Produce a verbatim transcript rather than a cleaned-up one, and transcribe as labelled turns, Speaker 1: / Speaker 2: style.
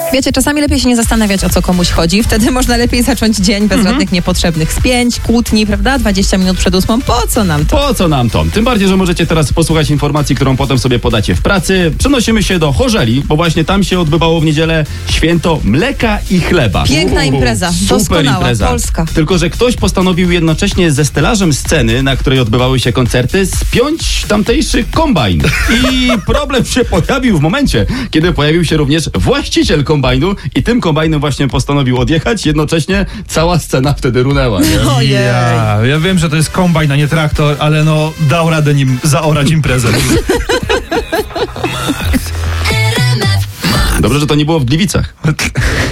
Speaker 1: Wiecie, czasami lepiej się nie zastanawiać, o co komuś chodzi. Wtedy można lepiej zacząć dzień bez
Speaker 2: Mhm.
Speaker 1: żadnych niepotrzebnych spięć, kłótni, prawda? dwadzieścia minut przed ósmą. Po co nam to?
Speaker 2: Po co nam to? Tym bardziej, że możecie teraz posłuchać informacji, którą potem sobie podacie w pracy. Przenosimy się do Chorzeli, bo właśnie tam się odbywało w niedzielę święto mleka i chleba.
Speaker 1: Piękna impreza,
Speaker 2: Super
Speaker 1: doskonała,
Speaker 2: impreza.
Speaker 1: Polska.
Speaker 2: Tylko że ktoś postanowił jednocześnie ze stelażem sceny, na której odbywały się koncerty, spiąć tamtejszy kombajn. I problem się pojawił w momencie, kiedy pojawił się również właściciel kombajnu i tym kombajnem właśnie postanowił odjechać. Jednocześnie cała scena wtedy runęła. Nie?
Speaker 1: Ojej.
Speaker 3: Ja, ja wiem, że to jest kombajn, a nie traktor, ale no dał radę nim zaorać imprezę.
Speaker 2: Dobrze, że to nie było w Gliwicach.